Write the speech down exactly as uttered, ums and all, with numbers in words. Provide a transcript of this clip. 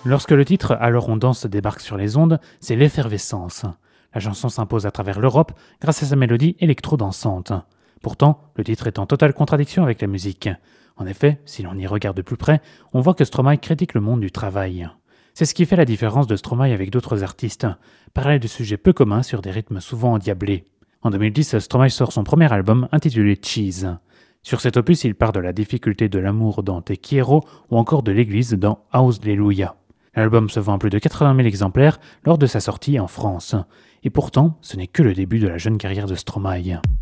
Lorsque le titre Alors on danse débarque sur les ondes, c'est l'effervescence. La chanson s'impose à travers l'Europe grâce à sa mélodie électro-dansante. Pourtant, le titre est en totale contradiction avec la musique. En effet, si l'on y regarde de plus près, on voit que Stromae critique le monde du travail. C'est ce qui fait la différence de Stromae avec d'autres artistes. Parler de sujets peu communs sur des rythmes souvent endiablés. En deux mille dix, Stromae sort son premier album intitulé Cheese. Sur cet opus, il part de la difficulté de l'amour dans Te Quiero ou encore de l'église dans Hallelujah. L'album se vend à plus de quatre-vingt mille exemplaires lors de sa sortie en France. Et pourtant, ce n'est que le début de la jeune carrière de Stromae.